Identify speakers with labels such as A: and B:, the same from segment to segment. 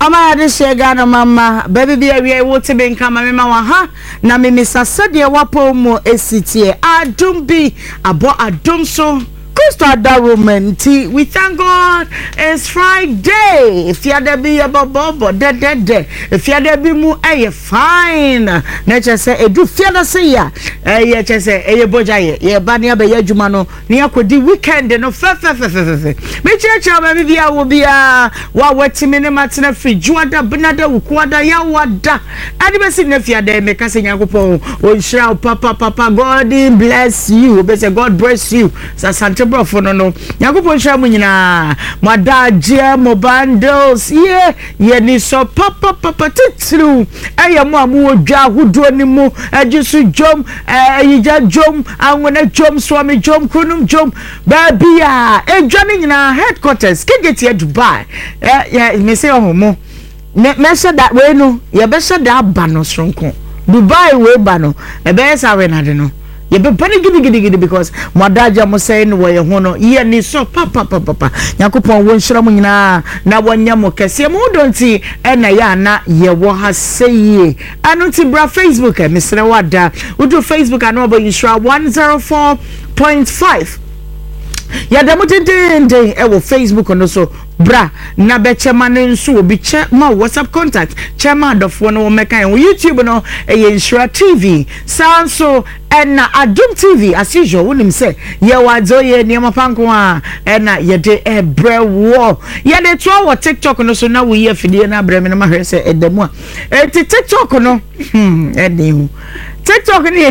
A: Ama de shega no mama baby bia we wote be nka mama wa ha na me misasa de wapo mu esitie adum bi abo adum so Christo Adarument. We thank God it's Friday. If you there be bobo de if you there be mu fine. Nature say e do fear say ya ye che say e boja ye ba ne be adwuma no ne akodi weekend no fe me checha ba bia wo bia wa watimi ne matena free juada benada wukwada ya wada ade be sin na fia there me ka say yakopon o shira papa God bless you be say God bless you sasante brofo no yakopon shira mu nyina madaje mo bundles ye ni so papa titru ayamo amu odwa hudo ni mu ajisu jom yija jom anwona jom swami jom kunum jom babia edwane nyina headquarters kegeti Dubai me say ohomo me say that we no ye be say that ba no sronko Dubai we ba no e be say we na de no ye be pani gidi because madaja mo say no we ho no ye ni so papa yakopon won hira mo nyina na wonya mo kese mo donti e na ya na ye wo ha sey anu ti bra Facebook e mesre wada udu Facebook anu bo yishra 104.5 ya da mutendende e wo Facebook no so bra na be chema ne nso obi che ma WhatsApp contact chema adofo no meka en YouTube no e Yeshua TV sanso na Adum TV as usual wonim say ye wadzo ye niam panko a na ye de ebrewo ye de to wo TikTok no so na wo ye fidie na abrem no ma hwe say edamu a TikTok no edin TikTok ni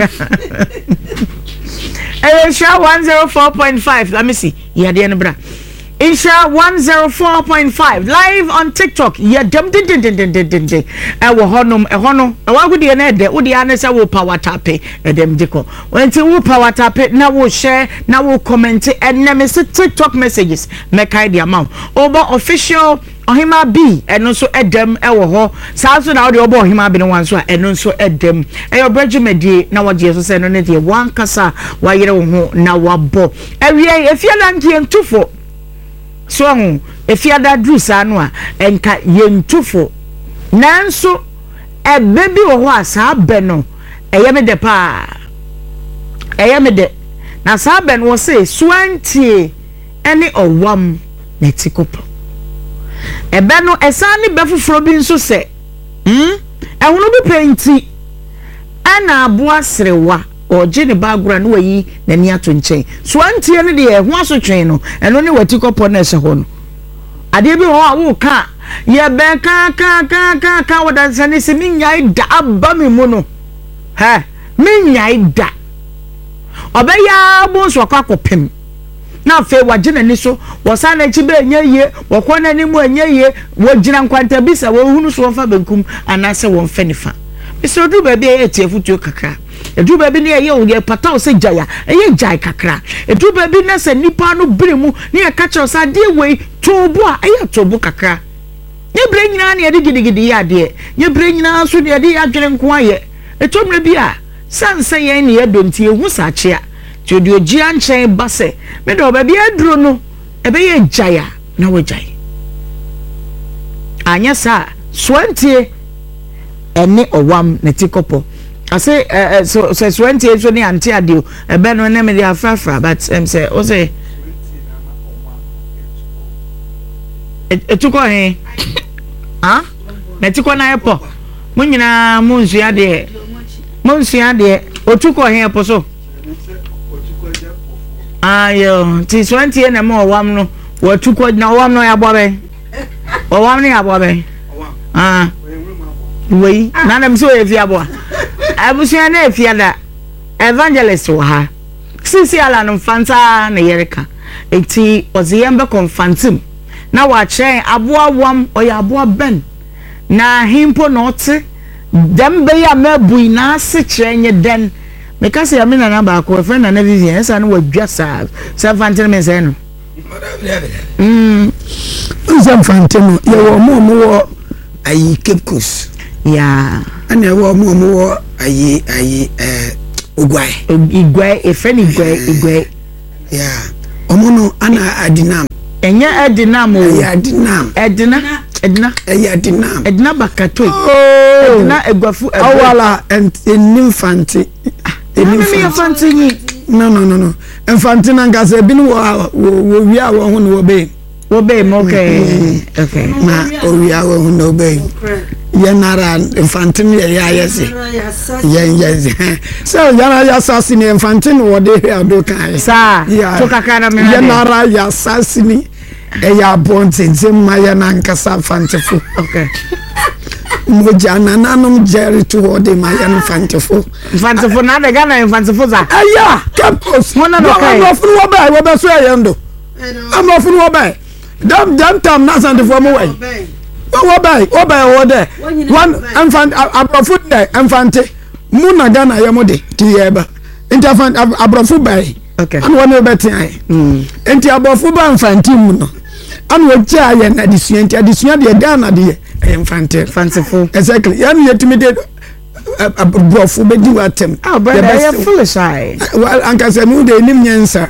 A: Isha 104.5. Let me see. Yeah, the end bra. Isha 104.5 live on TikTok. Yeah, dem. Ewo honum, Ewa gudi ene de. Udi anesa wo power tape. Dem diko. When ti wo power tape, na wo share, na wo comment, and na me see TikTok messages. Make the amount. Over official. Ohima B eno so edem ewo ho saa so na odi obo ohima B no wan so eno so edem eyo brejumedi na wodi so se no ne de wan kasa wa yere wo ho na wabo ewie efiada nkie ntufo so ho efiada dru saa no a enka ye ntufo nanso ebe bi wo ho asa be no eye me de pa eye me de na saa be no wo se suantie ene owam na tikopo ebe no esani befufuro bi nso se ehunu bi penti ana aboa serewa oje ne bagura no wayi nani ato nchen so antie ne de ehu asotwen no eno ne watikopo na ehye ho no ade bi ho a wo ka ye be ka wadansane se minyai da abba me mu no minyai da obeya bo so akopem na fe wagina ni so wasana chibe enye wakona ni mu enye wogina nkwanta bisa wo hunu so fa benkum anase won fenifa biso du ba bi etiefutu kakra edu ba bi ne ye wo ye pata o se jaya eye jai kakra edu ba bi na se nipa no bremu ne ye ka kire sa de wei tobu a eye tobu kakra ye bre nyina ne ye digidi ya de ye bre nyina so de ye adwene nko aye etomre bi a sanse ye ne ye dontie hu sa chia ti odi oji anchen base me do ba bi aduro no ebe ye jaya na we jai anya sa swantie ene owam na tikopo ase so swantie so ni anti adio ebe no na me dia afafra but say o say etuko he na tiko na epo munyina munzua de otuko he epo so ayo ti 20 na mo wam no watuko na wam no ya bobe wam ni ya bobe wei na na mso e fia bo abusia na e fia da evangelist wa ha sisi ala no fanta na yereka eti oziyembe konfantim na wa chen aboa wam oya aboa ben na himpo not dembe ya mabui na se chenye den because ya mina na ba ko friend na Vivian esa no wadwa sa fantene say no
B: fantene ye wo mo ayi Cape Coast
A: ya
B: ana wo mo ayi igwai
A: e friend igwai
B: ya omo no ana adinam
A: Enye Edinam o. Edina Bakato. Edina Egwafu.
B: Awala infante.
A: Infante ni.
B: No. Infante na ngase bi no wo wia wo ho no wo be.
A: Okay.
B: Na o wia wo ho no be. Yanara infante ni ya yesi. Yes. So yana ya sasini infante no wo de ado kan.
A: Sa. To kakra na me.
B: Yanara ya sasini eya bontense maya na nkasa fantefo.
A: Okay.
B: Moja na nanom jerry to ode maya no fantefo.
A: Fantefo na de Ghana fantefo za.
B: Aya, capos.
A: Mona no kai.
B: I'm off no buy, we be so yendo. I'm off no buy. Damn time na santefo mo wai. Wo buy there. One infant abrofo there, infante. Muna Ghana yamode ti yeba. Interfant abrofo buy.
A: Okay.
B: And one better ai. Enti abrofo ba infante mu no. Anu echa ye na adisuan de Ghana de infante.
A: Fantefo.
B: Exactly. Yan yetimi de abrofo be di watem.
A: Oh, brother, you're foolish I.
B: Well, anka se mu de nim nyensa.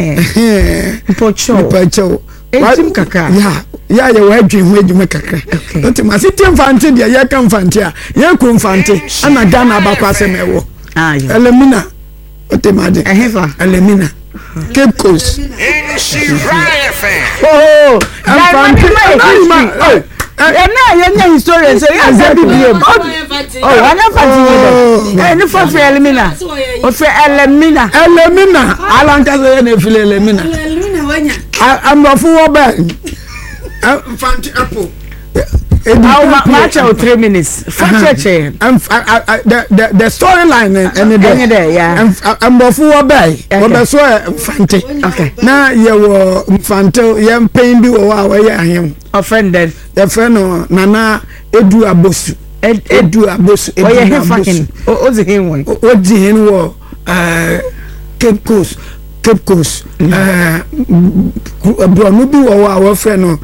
A: Pocho. Etim kaka.
B: Ya ye wa adwen ho adwuma kaka. Otim asiti infante de ye ka infante a ye ku infante ana Ghana abakwa asem ewo. Elemina. Otemade. Elemina. Cape Coast. Oh,
A: Ena historian so ya sabi biem. Oh, wana fati. Ni for Elemina. O fe Elemina. Alanka so na file Elemina. I'm off wo ba. Fanti apple. How much 3 minutes?
B: The storyline and
A: yeah.
B: I'm off wo ba. Wo so Fante.
A: Okay.
B: Na ye wo Fante ye pain bi wo wa ye ahem.
A: Offended.
B: The friend Nana Edu Abosu.
A: Oh yeah, fucking. Ozi hin one.
B: Ozi hin wo Cape Coast. Bro bi wo wa friend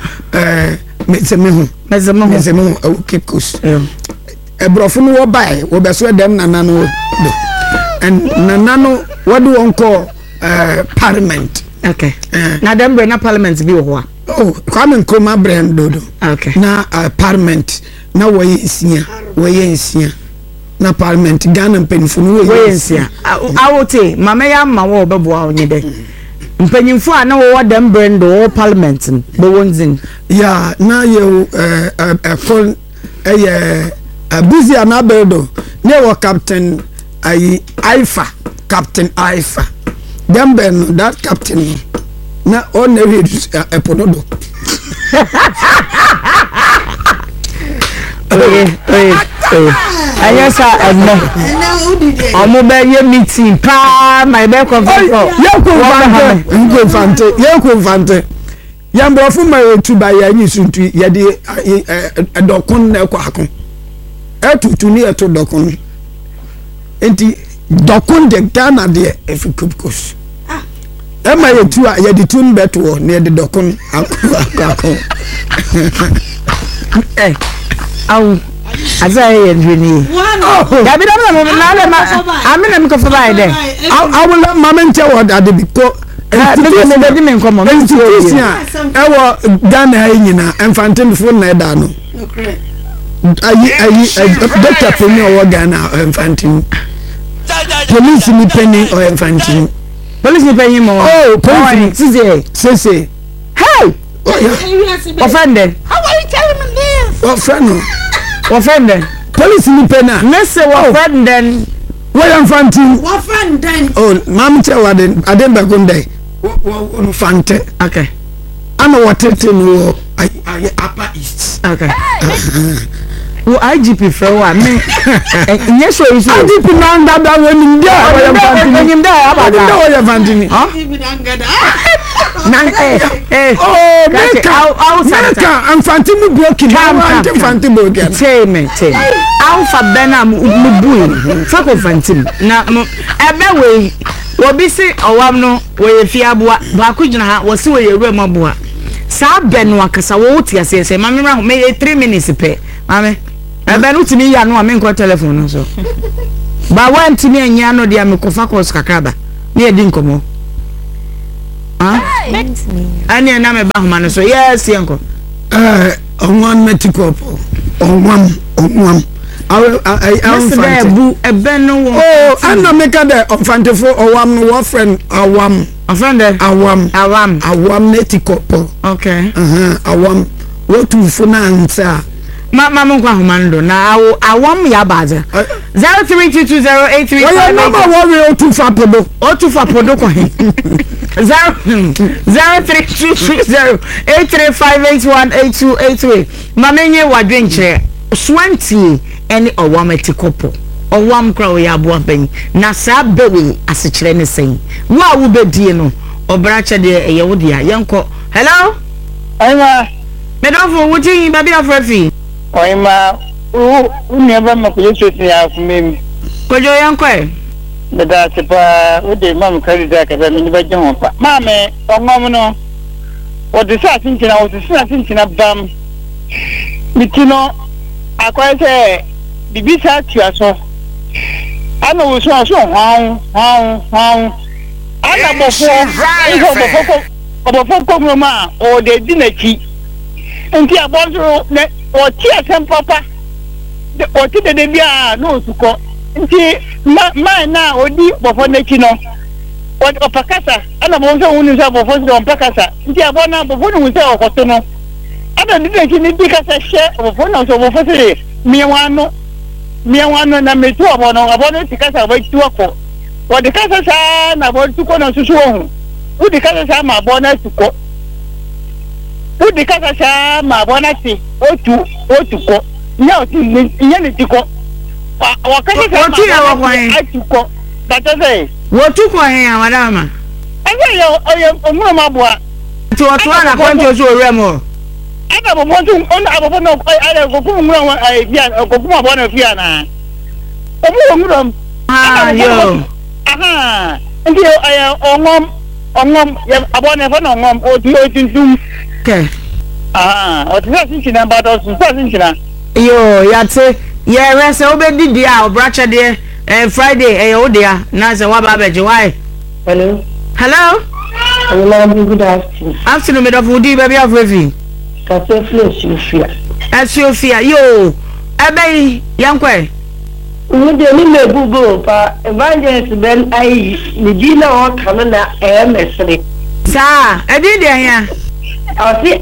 B: Mezemo Cape Coast. Ebrofo no wo bai wo be so dem Nana no do. And Nana no what do one call parliament.
A: Okay. Na dem bre na parliament bi wo ho.
B: Oh, Kwame Nkrumah brand dodo.
A: Okay.
B: Na parliament na wo ye nsia. Na parliament Ghana mpenfo no wo ye nsia.
A: Awote mama ya ma wo beboa onye de. Mpanyimfo a na wo dem brand do parliament bo wonzin.
B: Ya na ye kon busy anabeldo ne wo captain Captain Aifa. Dem ben that captain na on read eponodo.
A: Ayesa edmo. Omo be ye meeting pa my be conference.
B: Yeko Fante. Yambrofo ma etu ba ya nyisuntu ye de edokon na ekwa akon. Etutu ni eto dokon. Enti dokon de Ghana de efikopkos. Ema yetu a ye de tun beto na ye de dokon akon.
A: Au azaye ndwini. Dabi na le ma amina mko for by there.
B: I will let mamente what ade biko
A: Maybe men come on.
B: Ewo Ghana nyina Infante before na da no. Doctor Penny or Ghana Infante. Police ni Penny or Infante.
A: Police ni Penny more.
B: Oh, police say.
A: Hey! Offended.
C: How are you telling me this?
A: Offended.
B: Police ni Penny.
A: Let's say offended.
B: Where Infante?
C: What friend then?
B: Oh, mama tell Adem Bagunde. Infante.
A: Okay.
B: I'm what it in Upper East.
A: Okay. Well, IGP for what? Yes, so you say IGP man that when him there.
B: Oh, Infante mu broken. Infante broken.
A: Say me. Alpha Benam Mubu. Fuck Infante. Na ebe we obi si owam no we fiabua ba kujina ha wo si we yewe mabua sa benu akasa wo ti asese mame ra me 3 minutes pe mame ebe no timi ya no ame nko telephone no so ba wan timi anya no dia me kofa kos kakaba me edi nkomo Ani na me ba homa no so. Yes, yanko.
B: Onwan metikop. Onwam. Anna make a offante for Awam, no friend, Awam.
A: Offender?
B: Awam netikopo.
A: Okay.
B: Awam. What to finance?
A: Mamma Humando. Now, Awam Yabaza. 03220835.
B: Number 1 to Fapodo.
A: Or to Fapodo. 03220835818283. Mamma, what drink chair? Swanty any Awameti couple. Owam crow ya boapen. Na sa bewe asichire ne sen. Wa wo bedie no. Obracha de eyewodia. Yanko. Hello?
D: Oima.
A: Medofo wuti baby afrafi.
D: Oima. Never makuyetu ya fumemi.
A: Kojo yanko e.
D: Beda sepa ode mam karida ka ba ni ba jan pa. Mame omam no. Odi sa sinchina bam. Mitino akwese bibisa tuaso ana wo so hwan ana bofo komma o de dinaki nti abonso ne o ti asem papa de o ti de bia no suko nti ma na odi bofo naki no o pakasa ana mo so wonu se bofo se on pakasa nti abona bofo no se okoto no ada dinaki ni dikasa she bofo no so bofo se miewano na metu abono tikasa ba tuako wo de kasa sa na bo tuko na susu ohun wo de kasa sa ma bona tuko wo de kasa sa ma bona ti otuko nya ni tiko wa kasa sa ma tuko that say
A: wo tuko hen awadama
D: aye omo ma boa
A: ti o to na kwanto so remo
D: Ada bomontu on abobo no ala gokumu ngura ai bia gokumu abona fia na omu ngura
A: yo
D: aha ndi ay ongom abona fa no ngom otintum
A: okay
D: otinsa sinchina bado sunsa sinchina
A: yo yate ye rese obedi dia obracha de Friday odia na se wa ba beje why
D: hello
A: good afternoon me do fudi baby afrefi
D: Kase Sofia.
A: Sofia, yo, Abbey, Yankwe.
D: Would you need a Google, Evangelist Ben? I, Medina or Canada, MS3.
A: Sir, I did here.
D: I'll see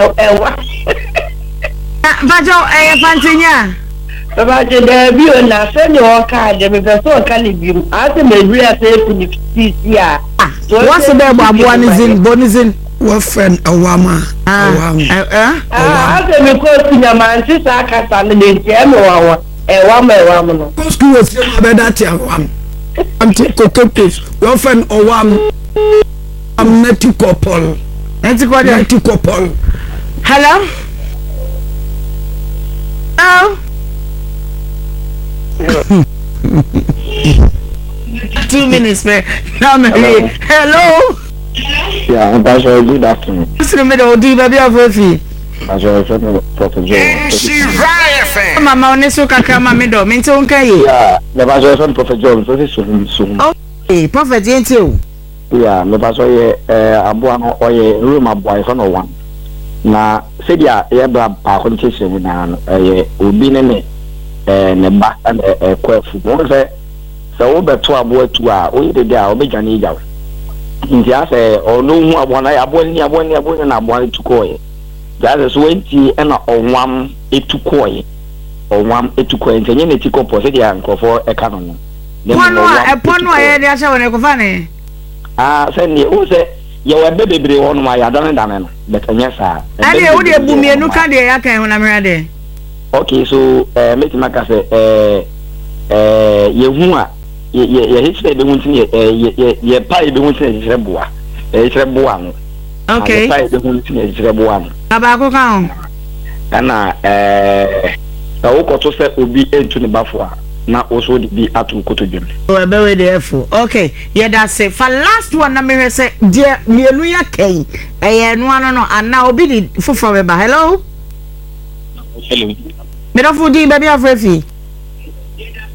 A: Bajo, Fantinia.
D: About the debut and I send your card, the person Calibum. I think maybe I say to the CCR.
A: What's the name of Bonizin?
B: What friend Awama?
D: After me close to your man, sister, I can't stand the Gemma. Awama.
B: School was better than one. I'm taking cookies. Your friend Awam. I'm Netikopol. Netikopol.
A: Hello? Oh. 2 minutes, man. Now, hello.
E: Yeah, I'm Pastor. Good afternoon.
A: What's the middle of the baby of Ruffy?
E: Pastor Prophet Joe.
A: Mama, on this week, I come my middle. Minto, okay?
E: Yeah, the Pastor Prophet Joe.
A: Okay, Prophet, ain't you?
E: Yeah, the Pastor, Abuano, or a room of boy from one. Now, said ya, a competition with an Ubin and a back and a quaff. One say, so over 2 boy 2 hours, we did there, big and eagle. Nti ase onu abona aboni na aboni tukoye jaze so enti na onwam etukoye ntenye ne tikopo se dia nkofo eka no
A: pono aye dia se wona kofa ne
E: se ni o se ye we bebebre wono ma ya dane no betanya sa
A: ale wo de bumienu ka de ya kan ho na mera de
E: okay so meti maka se ye hu a ye history be won tin ye pai be won tin ye boa no
A: okay
E: pai be won tin ye boa no
A: aba ko kan
E: ana tawo ko to se obi entu ne bafo a na oso de bi atu ko to dwem
A: o be we dey for okay yeah that's it for last one na me hwe se de mienu ya kai no ano no ana obi di fofo be ba hello me do fu di baby afrefi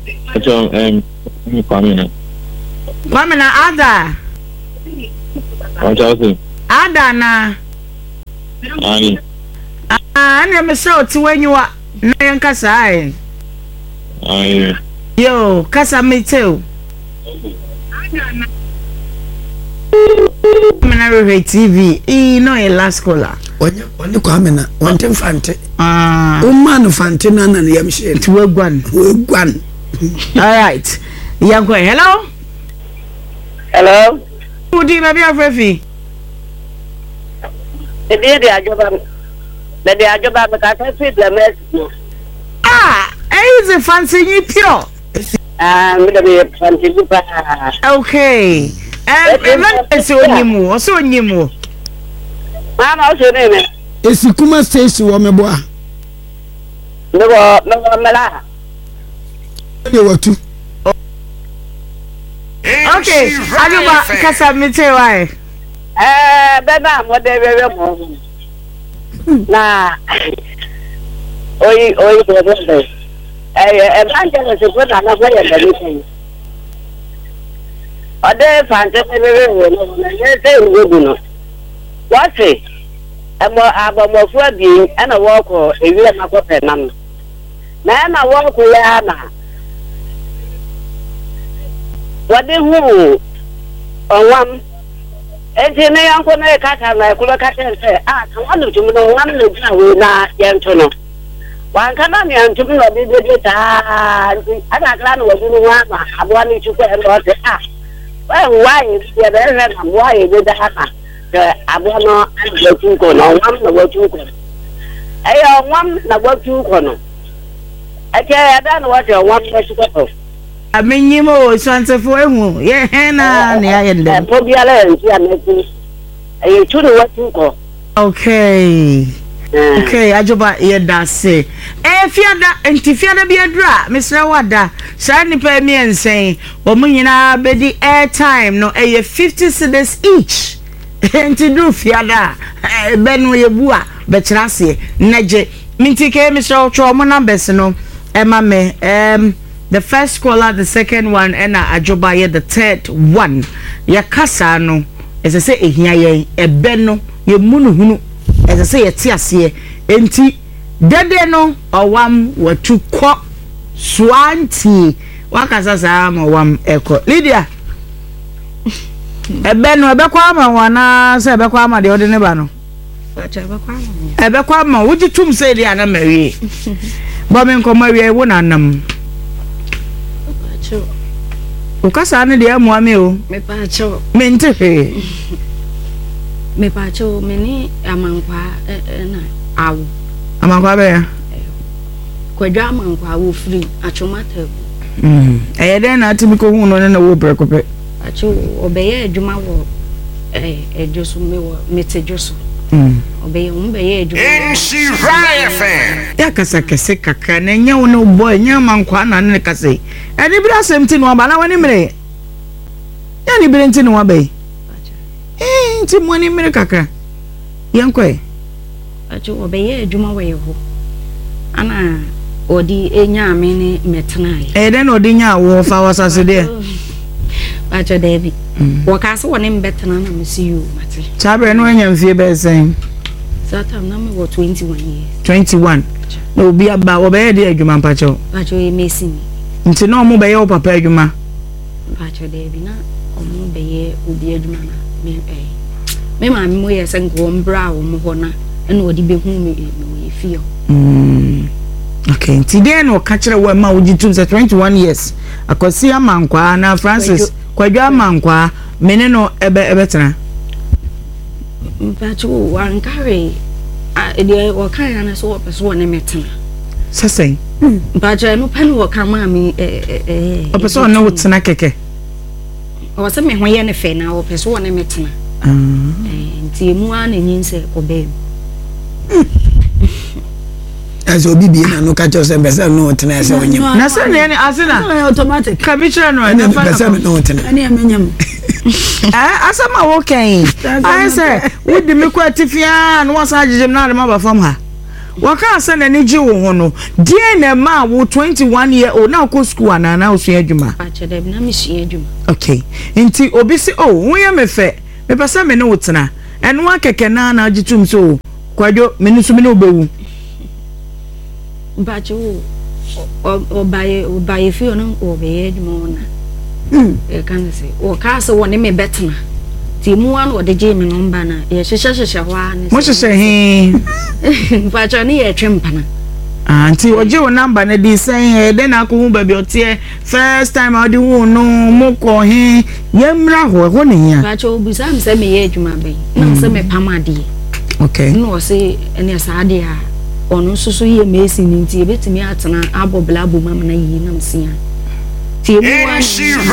E: Kwame na
A: ada
F: Chelsea.
A: Adana.
F: Ani.
A: Ana me say oti wanyiwa na yen kasa ai.
F: Ai.
A: Yo, kasa me too. Adana. Mena re TV. No e last caller.
B: Onye kwa amena, wante mfante. Umma fante na na yam share.
A: Tuwegwan. All right. Yankwe, hello?
D: Hello?
A: Udi na bia frefi.
D: The ajoba me ka fit the mess.
A: Is a fancy you pure.
D: Me the fancy pa.
A: Okay. So nyimu.
D: Mama o se name.
B: Esi kuma station wo meboa.
D: Me mela.
B: Ye watu.
A: Okay, ajoba kasa mite why?
D: Beba mo de wewe mo. Na oyi bebe. Evangel se put na kwa ya bebe. Ode fante bebe wo no na se ugo no. What say? Abo fu abi ana wo ko ewi na ko pe nam. Na wo ko ya na. Wade hu onwam enti ne yanko na kaka na kulo kaka se kan wanu tum no wan no gina we na yento no wan kana mi antum no bi ta ana kala no wadu no wa ma abwa ni chukwa ndo te why ya be na why be da haka abwa no an do ko no wam no wadu ko ayo wam na wadu ko no ake ya da no wadu wam na chukwa
A: Amenyimo sansefo ehu ye hena ne ayende
D: pobiala nti aneti ayi tunu watu ko
A: okay ajoba ye dase fiada bi adra mesra wada sa nipa mi ensen wo munyina bedi airtime no 50 cedis each enti du fiada benu ye bua be kirase naje mintike mesra wo mo numbers no ema me the first caller, the second one, and ajoba the third one. Ya kasa no, as I say, ehia ye beno ye munu hunu, as I say, tiasie enti dede no owam watu ko swanti wakasa sa ma wam eko Lydia ebeno ebekwa ma wana se ebekwa ma de ode ne ba no ebekwa ma wuji tum se dia na mawie bo me nko mawie wo nanam ukasa ne de amuame o
C: me pacho
A: mente he
C: me pacho me ni amankwa na awu
A: amankwa be ya
C: kwadwa amankwa wo free achomata
A: den na atimi ko hu no na wo prekope
C: acho obeye adwuma wo ejoso me wo metejoso obeye umbeye adwuma
A: ya kasa kese kaka na nya wo no boy nya amankwa na ne kase eni bi asem no aba na wani mere ya ni bi nti no aba nti mo ni mere kaka yankwe
C: acho obeye adwuma wo yeho ana odi enya amene metena
A: den odi nya wo fa wasase de
C: acho David wakase woni mbetena na mesiu mate
A: chabre no enya mfie be sen
C: satam na me wo 21 years
A: 21 no obi aba obeye de adwuma mpacho
C: acho e mesini
A: nti no mo beye o papa adwuma
C: acho David na omo beye obi adwuma na me ma me mo yesa nko mbra wo mo ho na ena odi be hu me fio
A: okay nti den no ka kire wo ma wogi tum se 21 years akosi amankwa na Francis kwadwa amankwa mene no ebetena
C: mpacho wankare de wo kan na so wo pese wo ne metena
A: sesen
C: mpacho no pen wo kan ma mi
A: o pese wo no tena keke
C: o se me ho ye ne fe na wo pese wo ne metena nti mu an nyinse obe
B: as obi bi na no catch us besa no tena ese onyem
A: na se ne ni asina
C: automatic
A: kabichira no
B: na besa no tena
C: ani amenyam
A: asama wo kan I say with the me kwatifia no wasa ajejem na ma ba fam ha waka asa na ni ji wo ho no die na ma wo 21 year old na ko school ana na osu adwuma
C: ache dem na mi shi adwuma
A: okay nti obi si oh wo ye me fe me pesa me no tena eno akeke na agitum so kwadwo me no so me no bewu
C: bacho obaye fi ono obeye adwuma na e kan se o ka se woni me betena ti mu an o de je me no mba na ye hyehyehye ho ani
A: mo hyehyɛ he
C: bacho ni ye twempa na
A: anti oje wo number na di sen de na ko hu ba bi otie first time odi hu no mo ko he yemra ho ne ya
C: bacho obusa me se me ye adwuma ben na se me pamade
A: okay
C: no se ene saade a ono susu ye mesi ni nti ebetimi atena abobla boma na yi nam sia ti emu an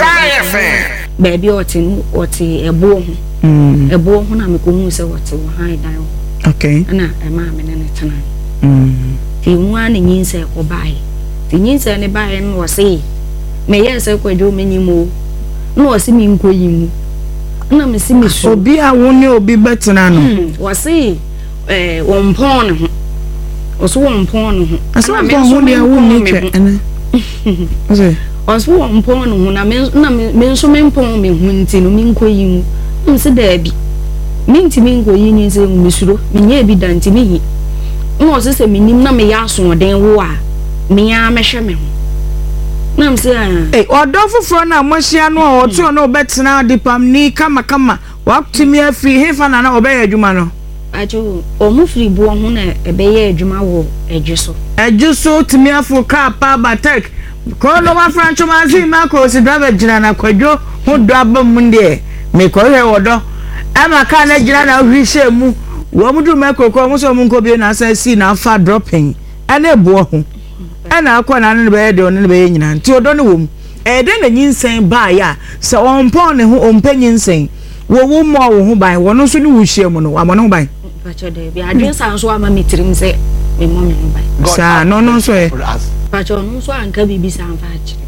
C: baby oti ebo ho na me ko hu se wote wo han dan
A: okay
C: na e ma me ne tena ti emu an nyin se ko bai ti nyin se ne bai no se me ye se kwadwo menimo no se mi nkoyimu na me si me so
A: obi a wo ne obi betena no
C: wo se wompon ho oso wompon ho
A: aso wompon ne wo ni twa ene ose
C: oso wompon ho na me nso me mpon me hu nti no me nkoyimu nse da bi me nti me nkoyi ni se mesuro me nya bi da nti me yi no oso se me nim na me ya so den wo a me ya me hwe me ho na me se
A: odo foforo na mohia no oto no betena dipam ni kama waktimi afri hefa na obeya adwuma no
C: ajo omu free bo ho na ebeye adwuma wo ejuso
A: timi afu ka pa batek ko no ma francho mazi ma ko si driver jina na kwadwo ho do abam de me ko he wodo ama ka na jina na hwihye mu wo mu du me ko mu so mu nko bi na sa si na fa dropping ana bo ho ana akọ na no be de on no be nyina nti odo no wom de na nyinsen ba ya se onpon ne ho ompanyinsen wo mo wo ho ban wo no so ne wo hye mu no amọ no ban
C: pacho de bi adwen san so ama mitrim se me mo me ban
A: sa no so e
C: pacho no so anka bibi san fa akire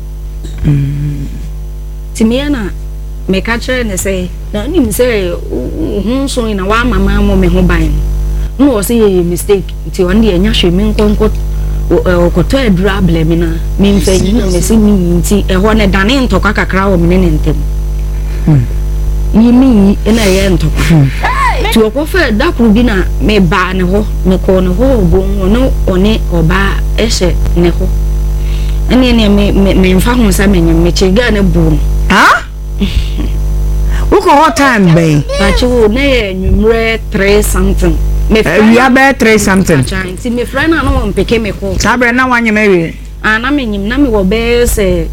C: timi na me ka kire ne se na nim se hu so ina wa mama mo me ho ban no wo se ye mistake ti on de anya hwe me nkonko okoto edura blame na me mfa yi na me se mi nti e ho ne dane ntokwa kakra wo me ne ntem yimi ina ye ntokwa ti okofa dakuru bi na me ba ne ho me ko ne ho obo no one oba ehye ne ho ene ne me mfa ho sa me nyem me chega ne bu
A: ha uko hot time bay
C: pachi wo na ye nwumre 3 something me
A: we are 3 something
C: ti me friend na no mpeke me ko
A: sabre na wanye me we
C: na me nyim na me wo be se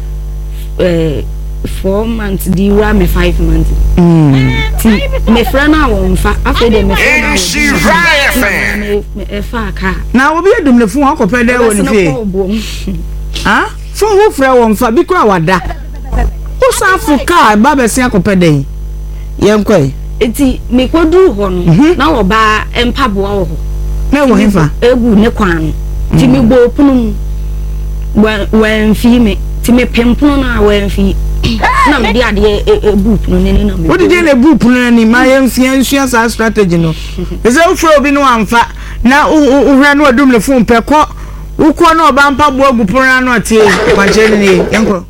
C: 4 months di ra me 5 months me friend na wo mfa afa de me friend me fa ka
A: na wo bi edum ne fu akopɛ de wo ne fie ha fu wo frɛ wo mfa bi kura wada wo sa fu ka ba be se akopɛ de yenkɔ
C: eti me kodu ho no na wo ba empa bo wo ho
A: na wo hemfa
C: egu ne kwan ti me gbo punu wan fi me ti me pempono na wan fi na me dia de boop no ne na me
A: what did you boop no ni ma yemfia sa strategy no is e ufro obi no amfa na uhra no adum le phone pe ko ukọ na oba mpa bo agu pona no atie kwaje ni yenko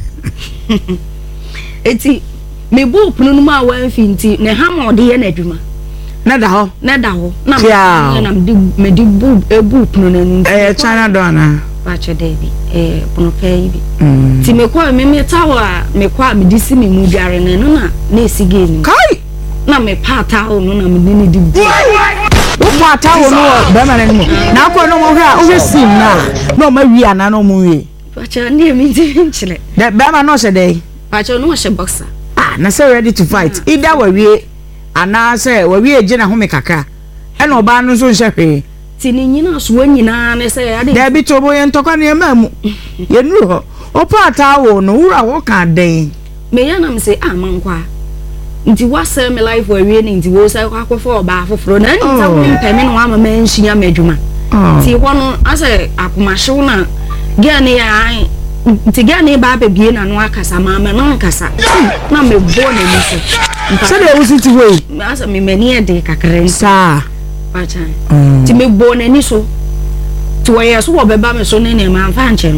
C: eti me boop no ma wan fi nti ne ha ma ode ye na adwuma
A: na da ho
C: na me di boop no na ni
A: China do na
C: pacho debi pono pay bi ti me kwa me tawa me kwa me disi me mu biare na no na esige ni
A: kai
C: na me pata o no na me ni di bu
A: o pata o no be ma na ni na ko no mo hwa o sim na ma wi ana no mo wi
C: pacho ni me di nchile
A: de be ma no se dey
C: pacho no she boxer
A: na say ready to fight either wa wi ana say wa wi eje na ho me kaka e na oba no so nhwe
C: tini nyina so nyina ne se ade
A: da bi to bo ye ntokwa ne ma mu ye nuru ho opa ata wo no wura wo ka den
C: me ya na me se amankwa nti wase me life wa wie ni nti wo se akofo oba afoforo na nti ta wo mpeme no ama manhia madwuma ti ho no ase akomahyew na gia ne ya nti gia ne ba bebie na no akasa mama no akasa na me bo na ni se
A: de wo siti we
C: ase me mani e de kakren
A: sa
C: pacha ti me bo na ni so ti wo ye so wo beba me so ne ne ma fa nche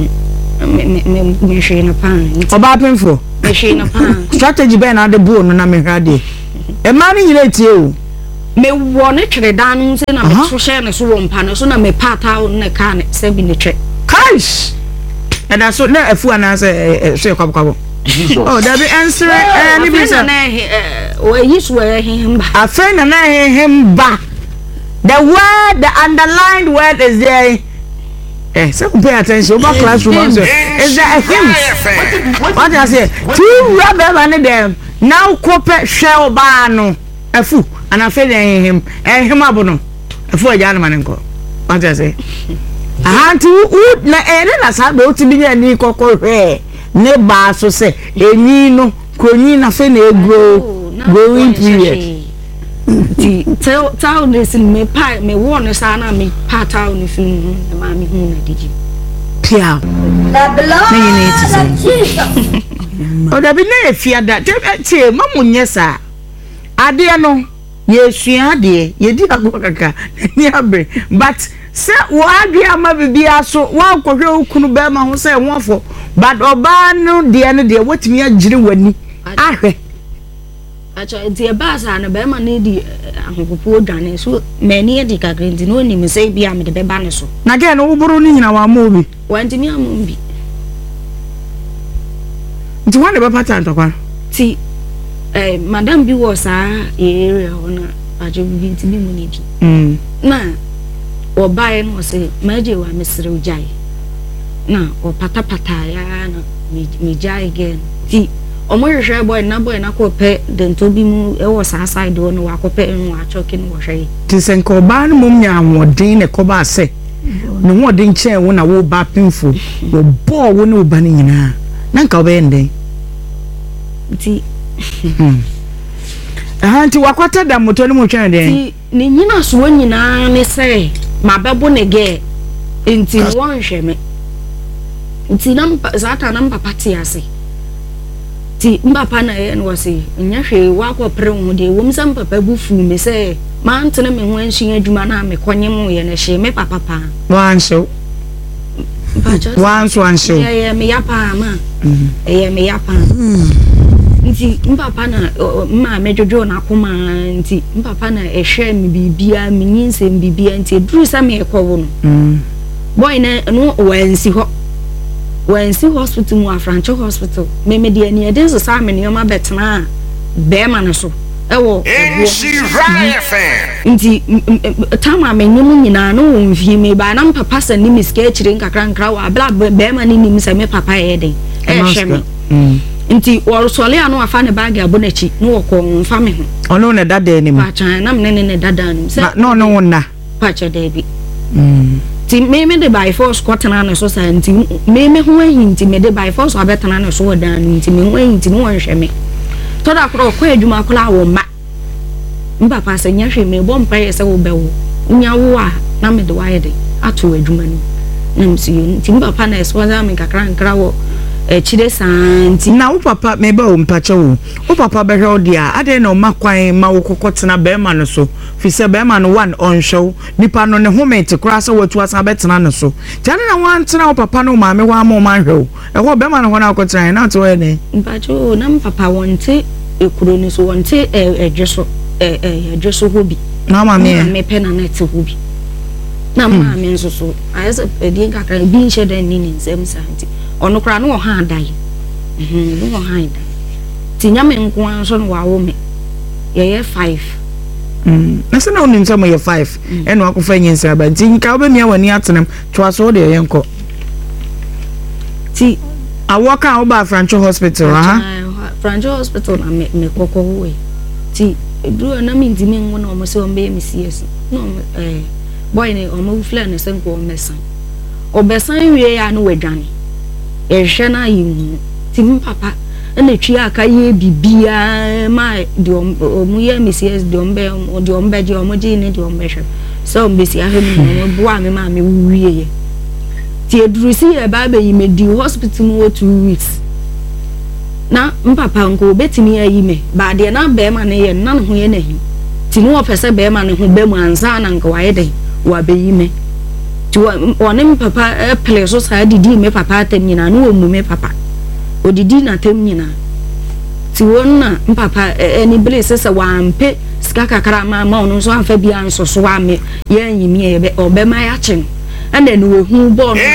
C: me hwe na pan
A: oba penfo
C: me hwe na pan
A: strategy be na de bo no na me hwade ma ni nyina tie o
C: me wone twere dan no se na me so share ne so wo mpa no so na me pata ne ka ne se bi ne twe
A: kaish and so na afu ana se so kwabkwabo oh that be answer any bisa
C: na o yisu hemba
A: afena na hemba the word the underlined word is there so pay attention over classroom answer is there a him what I say two rubber and them now kope share oba no afu and afena him abono afu ajana manenko what I say ahanti na na sabe o ti bi ni kokore ne ba so se enyi no konyi na fe na growing period ti tell this me pa me won sa na me pa tell ni fin ma me hu na digi pia me ni ti se o da bi na efia da ti mamunye sa ade no ye sua ade ye di agokaka ni abre but se wa ade ama bibia so wa kohwe okunu be ma ho se wonfo but oba no de ne de watimi agire wani ahwe acha die baza na be ma ne di ahopopo dwane so mani edi kagrenti no ni me se bia me de be ba ne so na ge no woburu ni nyina wa ma obi wantimi amombi nti wane be pattern to kwa ti madam bi was area ona ajo bi ti bi mu ni bi na obae no se maje wa mesre ujai na o patapata ya na mi jai again ti omo hwehwe boy na ko pe dento bi mu e wo sa side no wa ko pe no wa choke no wo hwe ti sen ko ba no mum nya awodin ne ko ba se no wodin chen wo na wo ba pinfo wo bo wo ne oba ni nyina na nka oba ende ti ahanti wakwata da moto no mu twen den ti ni nyina so nyina ne se mabebo ne ge enti won hweme enti nam zata nam papa ti ase ti mbapa na ye no se nya hwe wa ko pre hu de wom sam papa bu fu me se ma ntene me ho anhyin adwuma na me konye mu ye na hye me papa pa wanso wanso ye me ya pa ma ye me ya pa nti mbapa na ma mejojo na akoma nti mbapa na ehwe me bibia me nyinsem bibia nti duru sa me ekowo no boy na no wansi hospital mu Afrancho hospital me de ani eden so sa me ne ma betena be ma ne so ewo nti tama me nyum nyina no wonfie me ba na mpapa sa ni miska chire nkakra nkra wa bla be ma ni nim sa me papa eden ehwe me nti worosole anu afa ne bag abonachi no woko mfa me ho ono ne dada ni mu pacha na me ne dada ni se no no wonna pacha debi ti me de by force kwatena na so sa nti me ho ahinti me de by force abetena na so wadan nti me ho ahinti no wonhwe me to da kro kwa adwuma kla wo ma mbapa se nya hwe me bo mpa ye se wo bewo nya wo a na me de wa ye de ato adwuma ni na msi nti mbapa na eswaza me kakra nkra wo chide santi na wo papa me ba wo mpache wo papa be hwe odia ade na o makwan ma wo kokotena be ma no so fi se be ma no one on show nipa no ne homete kura se watu asa betena no so tane na wan tena wo papa no ma me wa ma man hwe e ho be ma no ho na akotena na to we ne mpache wo na papa wonte ekuro ni so wonte edweso hobi na ma me pena net hobi na ma me nso so ayese edin kakra bi nche den ni nsem santi ono kra no ha dai no ha dai ti nyame nko anso no wawo me ye 5 na se na oni nsem ye 5 eno akofa nyensa ba ti nka oba mia wani atenem to aso de ye nko ti awoka oba Afrancho hospital Afrancho hospital na me kokko we ti bro na mi ndi me ngo na omo se o be MCS no boy ne omo fla ne senko o mesan obesan wie ya no wadwane ehwe na yimu tim papa na twi aka ye bibia ma de omu ye MCS de ombe je omo je ne de ombe hwe so mbesi ahwe no bo a me ma me wie ye ti edurusi e ba be yime di hospital mo 2 weeks na mpapa nko betimi ayi me ba de na be ma ne ye na no ho ye na hi ti no opese be ma ne ho be mu ansa na nka wa ye de wa be yime ti wone mpapa ple so sa didi me papa tem nyina no omu me papa odidi na tem nyina
C: ti won na papa any place say wampe sika kakra ma no so amfa bia nso so wa me ye nyimi ye obema ya chen ene no wehu bo no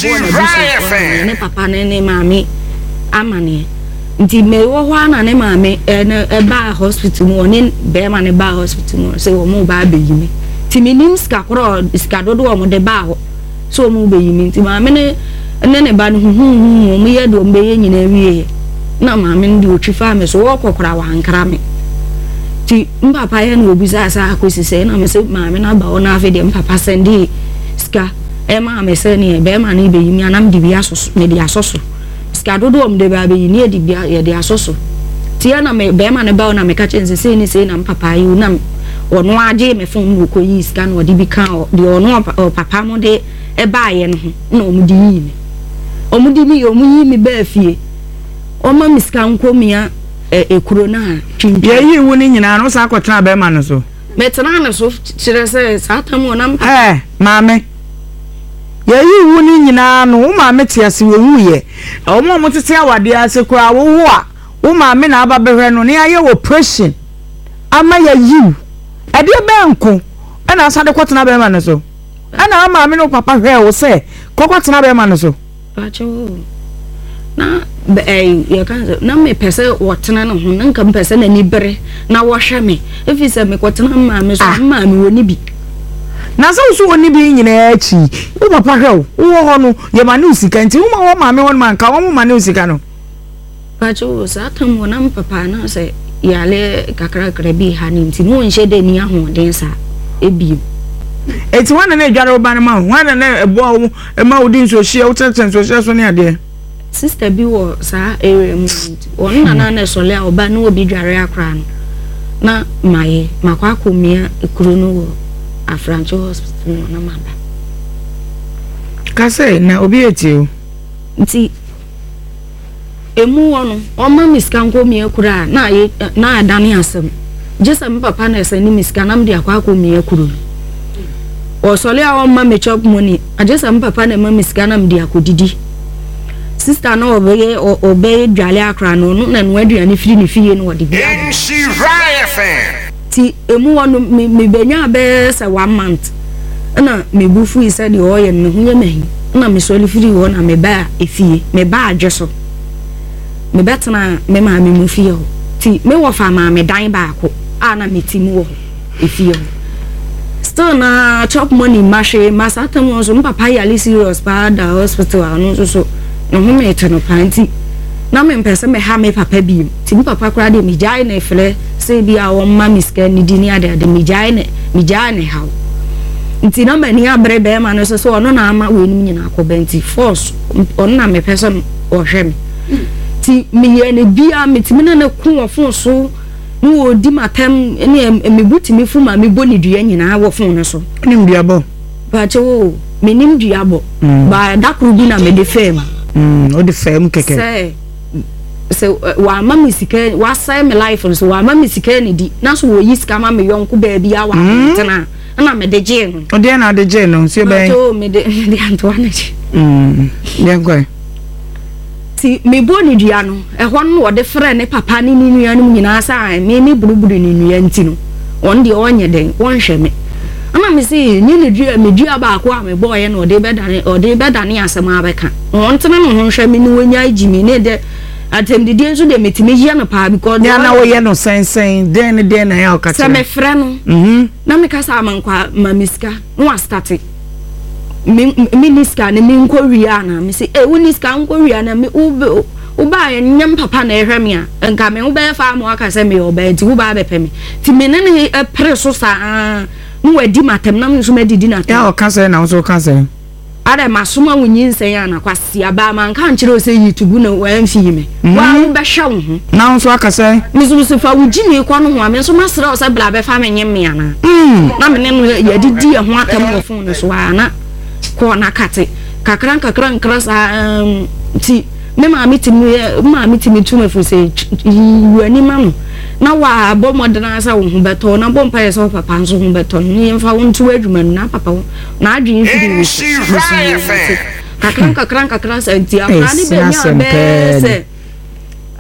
C: ne papa ne mami amane nti me wo hwa na ne mami e ba hospital mo ne be ma ne ba hospital mo say wo mo ba be yimi ti minim ska kro ska dodo wo mo de ba ho so mo be yimi ti mami ne ba no hu mo ye do mbe ye nyina wie na mami ndi otwifa me so wo kokora wa ankara me ti papa ye no obi sa akosi se na me se mami na ba ona afi de papa sendi ska e ma me se ne be ma ne be yimi anam di bia so me di asoso ska dodo om de ba be yini e di bia ye di asoso ti ya na me be ma ne ba ona me ka chense se ni se na papa yi na ono age me fon mu ko yi ska no di bi kan di ono papa mo de e ba ye no na om di yi omu di mi omu yi mi ba fie oma miska nkomia ekuro na twinti
A: ye yi wu ni nyina no sa akotena be ma no so
C: metena na so kire se satam onam
A: maame ye yi wu ni nyina no wo maame te ase wo wuye omo mo tete awade ase kura wo wo a wo maame na aba behwe no ne aye operation ama ya yi ade be nko na asa de kotena be ma no so ana maame no papa hwe wo se kokotena be ma no so
C: pacho na ye kan na me pese wotena no ho nka pese na ni bere na wo hwe me efi se me kotena maame so maame woni bi na so so woni bi nyina achi wo papa hwe wo ho no ye ma ne usika nti wo ma wo maame won man ka wo ma ne usika no pacho sa tam wona papa na se yale kakra bi ha ni nti no nche de ni ahoden sa ebi eti wana na edware oban ma wana na ebo ma odin so hia utensen so hia so ne ade sister bi wo sa area mu won na na so le oban no obi dware akra no na maye makwa akomia ekuro no wo Afrancho hospital na maba kase na obi etio nti emu wono oma miska nkomia ekura na ye na adane asem jesa me papa na ese ni miska na mde akwa akomia ekuro o sole a oma me chop money ajesa me papa na ma miska na mde akodidi sister na obeye dwale akra no na no aduane firi ne fie no wode bia ti emu wono me benya be se 1 month na me bufu ise de oye no hunye mahi na me sole firi wo na me ba efie me ba adweso me betena me ma me mu fie ho ti me wo fa ma me dan ba ako ana me ti mu wo efie ho still na chop money mashe masatam wo so papa yali serious pa da hospital anu so no hu me teno panti na me mpese me ha me papa bi ti mi papa kra de mi jai na efle se bi a wo ma miska ni di ni ade de mi jai ne ha nti na mani abre be ma no so ono na ama we ni nyina akobenti force ono na me person o hwe ti mi ye ne bia me ti me na ku ofo so ni odi matem ni me buti me fu ma me boni dua nyina wo fon no so ni dua bo ba che wo me nim dua bo ba dakru bi na me de fem o de fem keke se wa mama sike wa sai me life so wa mama sike ni di na so wo yiska ma me yonko ba bia wa tena na me de je no o de na de je no se be to me de Antoine de ngwe ti me boni dua no e ho no wo de frɛ ne papa ni nua no nyina sa me ni buruburu ni nua nti no won de onye den won hwɛ me ama me si ni ne dua me dua ba ko a me boye no de bedane asɛm abɛka won tene no ho hwɛ me ni wonya agimi ne de atem de die nso de metime hia no pa because ya na wo ye no sensen den na ya o ka se me frɛ no na me ka sa amankwa mamiska no a start miniska ne mi nkoria na me se uniska nkoria na me uba nyam papa na ehwe me a nka me uba fa mo aka se me oba ti uba be pe me ti me ne pre so sa no wadi matem na nso medidi na ya o ka se na so ka se ada masoma wunyi nsen ya na kwasi aba man kan kire o se YouTube na wan fi me wa wo be hwa wo ho na nso aka se mi so fa wuji ni kwa no ho a me so masra o se bla be fa me nyem me ana na me ne no ya didi e ho atam wo fon no so ana ko na kate kakran sa ti me ma mitimi tuma fu se wani mam na wa bo modena sa wo ho beto na bo mpa ye so papa nso ho beto ni mfa wo ntu adwuma na papa wo na adwin fidi kakran sa ti afra ni be nya be se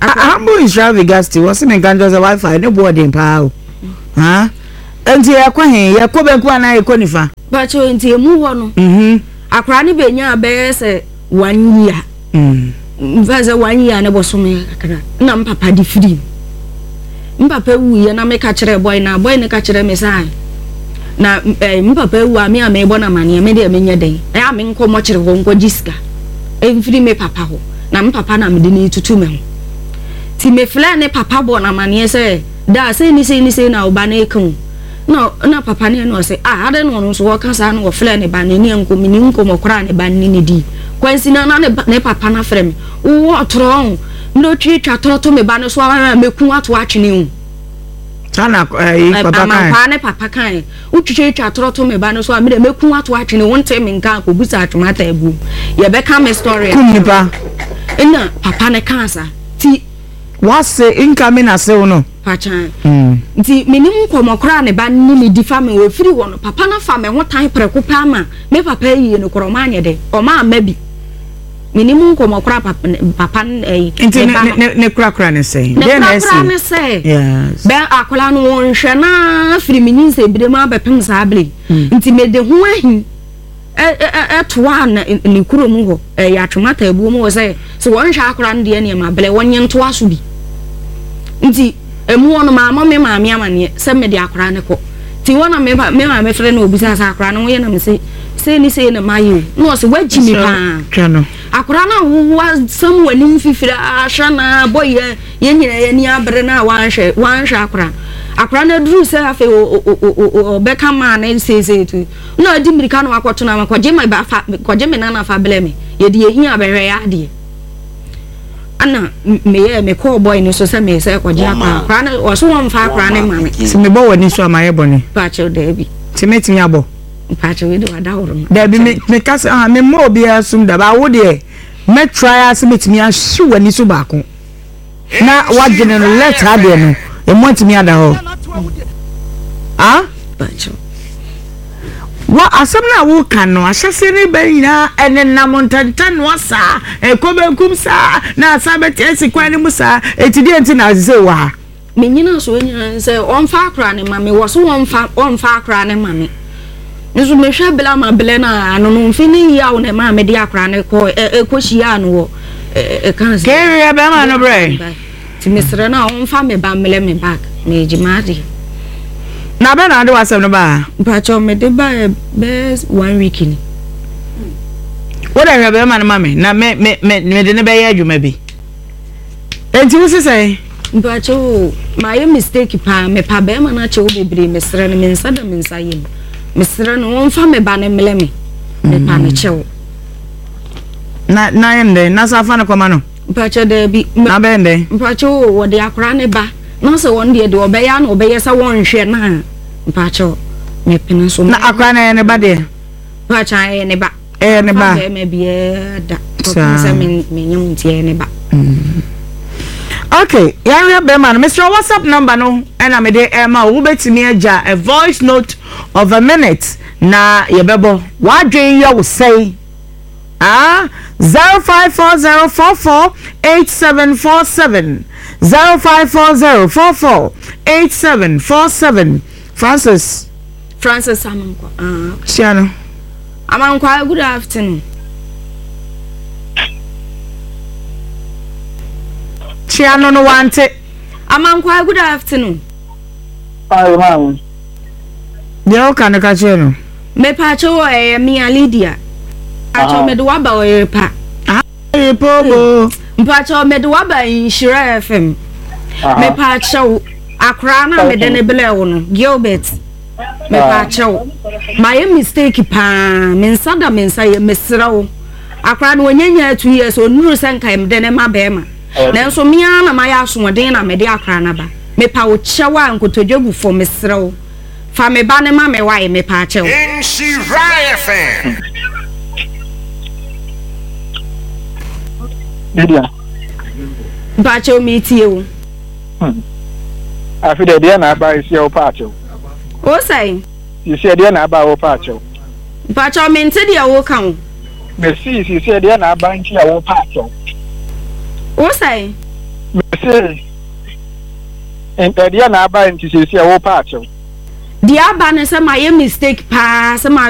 A: Ambo extravagance was in Ganjas Wi-Fi, no boarding power. Huh? Enti yakwahe yakobenku ana yakonifa
C: bacho enti emu ho no akra ne benya be se 1 year mfaze 1 year ne bosome akra na mpapa di free mpapa wu ye na me ka kire boy na boy ne ka kire me sai na mpapa wu a me a me bo na mane me de menye den ya me nkomo kire ho nko jiska free me papa ho na mpapa na me de ne tutu me ho ti me fla ne papa bo na mane se da se ni na oba na ekun na papa ne no say ade no so wo kasa no wo fle ne ba ne nko mini nko mokra ne ba ne di kwansi na ne papa na frem wo otro no twitwa to me ba ne so meku ato atwene hu
A: sana
C: papa kan wo twitwa to me ba ne so me de meku ato atwene wo ntem nka ko busa atwomata ebu ye be ka me story
A: kumnipa
C: ina papa ne kansa ti
A: wase income na se no
C: pachan nti minim komokra ne ba ni me di fa me we free wono papa na fa me ho tan preko pa ma me papa yi no koroma anye de o ma mabi minim komokra papa
A: ne krakra ne say
C: ne say
A: yes
C: be akola no won hwe na free minim se bide ma be pem sa able nti me de ho ahi toa na ni kurom ho ya atwomata ebu mo say so won hwe akola no de ne ma bele wonye nto aso bi nti emu ono mama me amane se me de akora ne ko ti wona me me frɛ na obisa sa akora no ye na me se ni na mayu no se waji mi pa
A: kano
C: akora na wa sam wani fifira ahwa na boy ye nyina ye ni abre na wanhwe akora na duru se afa o beka ma na se tu na adi mirika no akɔto na makɔje me ba fa kɔje me na fa bele me ye de ye hia behwe ya ade ana me call boy ni so se me se ko ja pa kra na o so won fa kra ne mame
A: si me bo wani so amaye boni
C: pa che de bi
A: ti metimi abo
C: pa che we do adawro
A: da bi me ka se me mo bi asum da ba wo de me try as metimi ahwe wani so ba ko na wagene no let ha de no e mo ntimi ada ho
C: pa che
A: wa asem na wo kan no ahyase ne ba nyina ene namontantan wasa ekobenkum sa na sabet esikwan ne musa etidi enti na ze wa
C: me nyina so nyina se on fa akra ne mame wo so on fa akra ne mame nso me hwa bela ma bela na anu no mfini ya wo ne mame de akra ne ko ekohia no wo kan se
A: kere be ma no bre
C: ti mesre na on fa me ba mele me back me jimadi
A: na be na de wasem no ba
C: pacho me de ba be 1 week ni
A: wo da hwe be ma no mame na me de ne be ya adwuma bi enti wo sese
C: pacho my mistake pa me pa be ma na che wo bebre mesre ne mensa da mensa yim mesre no won fa me ba ne mele me pa ne che wo
A: na yende na sa fa ne koma no
C: pacho de bi
A: na be nde
C: pacho wo de akra ne ba na se won de obeya na obeya sa won hwe na mpacho me pene so
A: na akwa na ne ba de
C: pacho ne ba
A: ne ba
C: me bia da ko se me nyum tie ne ba
A: okay ya be man Mr. WhatsApp number no and me de ma wo betimi agya a voice note of a minute na ye bebo wa dwen ya wo say 0540448747 0540448747 Francis
C: Amankwa
A: Chiano
C: Amankwa good afternoon
A: Chiano no wante
C: Amankwa good afternoon
D: Hi ma'am
A: Yo kan ka chiano
C: me pa cho Mia Lydia acho me do waba o pa
A: pobo
C: mpacho me do waba Inshira FM me pa cho akra na me de ne bele wo no Gilbert me pa cho my mistake pa me nsada me nsa ye mesra wo akra no nyanya 2 years onuru senka em de ne ma be ma na nso mia na ma ya so den na me de akra na ba me pa wo chewa nkotodwagu fo mesra wo fa me ba ne ma me wa ye me pa cho
G: Inshira FM
D: Lydia
C: mpacho me tie wo
D: afide de na aba isi o pacho
C: o sai
D: isi de na aba o pacho
C: mpacho me nte de wo kan
D: me si de na aba nti ya wo pacho
C: o sai
D: me
H: say mpɛdeɛ na aba nti sɛ wo pa akyɛw
C: deɛ aba ne sɛ ma yɛ mistake paa sɛ ma